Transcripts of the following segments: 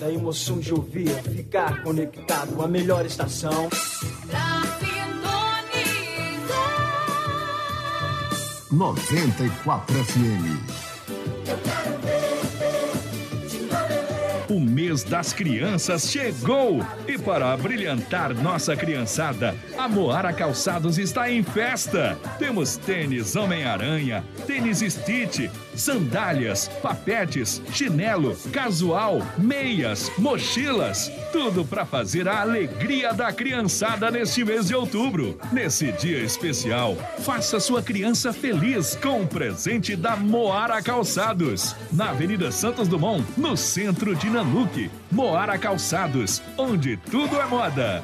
Da emoção de ouvir, ficar conectado, a melhor estação. Pra sintonizar 94 FM. O mês das crianças chegou! E para brilhantar nossa criançada, a Moara Calçados está em festa! Temos tênis Homem-Aranha, tênis Stitch, sandálias, papetes, chinelo, casual, meias, mochilas, tudo para fazer a alegria da criançada neste mês de outubro. Nesse dia especial, faça sua criança feliz com o presente da Moara Calçados, na Avenida Santos Dumont, no centro de Nanuque. Moara Calçados, onde tudo é moda.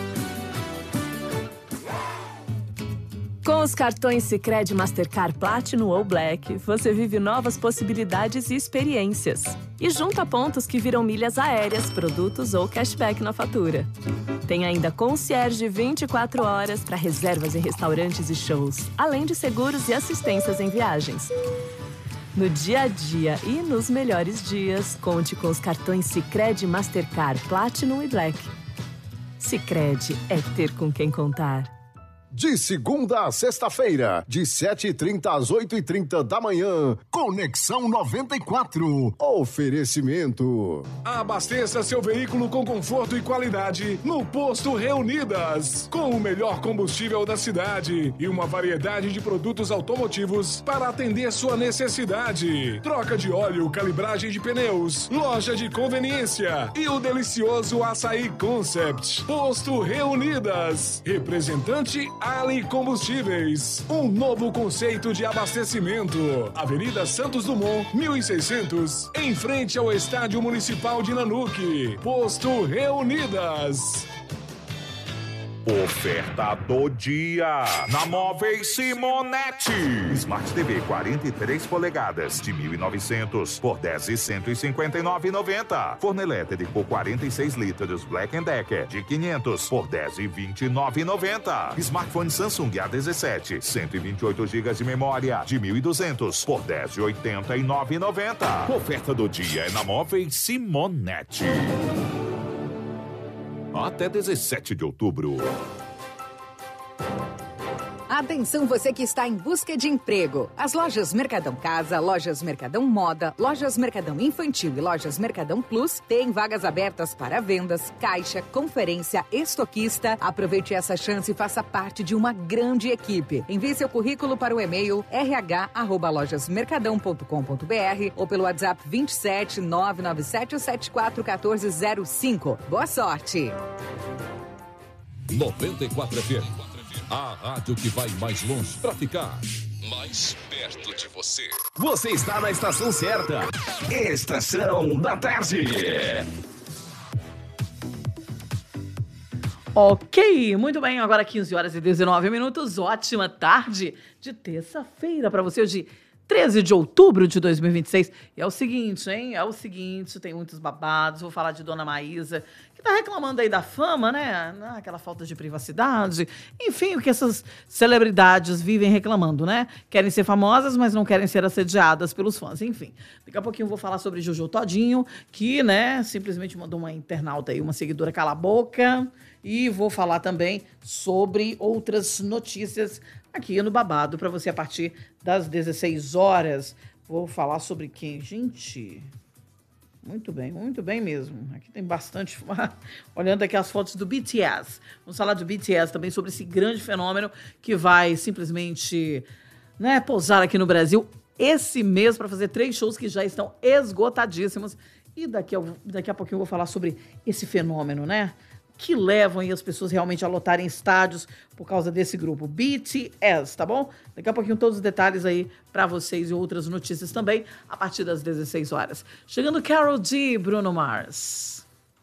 Com os cartões Sicredi Mastercard Platinum ou Black, você vive novas possibilidades e experiências. E junta pontos que viram milhas aéreas, produtos ou cashback na fatura. Tem ainda concierge 24 horas para reservas em restaurantes e shows, além de seguros e assistências em viagens. No dia a dia e nos melhores dias, conte com os cartões Sicredi Mastercard Platinum e Black. Sicredi é ter com quem contar. De segunda a sexta-feira, de 7h30 às 8h30 da manhã, Conexão 94. Oferecimento. Abasteça seu veículo com conforto e qualidade no Posto Reunidas. Com o melhor combustível da cidade e uma variedade de produtos automotivos para atender sua necessidade. Troca de óleo, calibragem de pneus, loja de conveniência e o delicioso Açaí Concept. Posto Reunidas. Representante Ali Combustíveis, um novo conceito de abastecimento. Avenida Santos Dumont, 1600, em frente ao Estádio Municipal de Nanuque. Posto Reunidas. Oferta do dia na Móveis Simonetti. Smart TV 43 polegadas de 1.900 por 10.159,90. Forno elétrico por 46 litros Black & Decker de 500 por 10.029,90. Smartphone Samsung A17 128 GB de memória de 1.200 por 10.089,90. Oferta do dia é na Móveis Simonetti. Até 17 de outubro. Atenção você que está em busca de emprego. As lojas Mercadão Casa, lojas Mercadão Moda, lojas Mercadão Infantil e lojas Mercadão Plus têm vagas abertas para vendas, caixa, conferência, estoquista. Aproveite essa chance e faça parte de uma grande equipe. Envie seu currículo para o e-mail rh@lojasmercadão.com.br ou pelo WhatsApp 27 997 74 1405. Boa sorte! 94 FM. A rádio que vai mais longe pra ficar mais perto de você. Você está na estação certa. Estação da Tarde. Ok, muito bem. Agora 15h19. Ótima tarde de terça-feira para você, hoje 13 de outubro de 2026. E é o seguinte, hein? Tem muitos babados. Vou falar de Dona Maísa, que tá reclamando aí da fama, né? Aquela falta de privacidade. Enfim, o que essas celebridades vivem reclamando, né? Querem ser famosas, mas não querem ser assediadas pelos fãs. Enfim, daqui a pouquinho eu vou falar sobre Jojo Todinho, que, né, simplesmente mandou uma internauta aí, uma seguidora cala a boca. E vou falar também sobre outras notícias aqui no Babado para você a partir das 16 horas. Vou falar sobre quem, gente? Muito bem mesmo. Aqui tem bastante... Olhando aqui as fotos do BTS. Vamos falar do BTS também, sobre esse grande fenômeno que vai simplesmente, né, pousar aqui no Brasil esse mês para fazer 3 shows que já estão esgotadíssimos. E daqui a pouquinho eu vou falar sobre esse fenômeno, né? Que levam aí as pessoas realmente a lotarem estádios por causa desse grupo BTS, tá bom? Daqui a pouquinho todos os detalhes aí pra vocês e outras notícias também a partir das 16 horas. Chegando Karol G, Bruno Mars.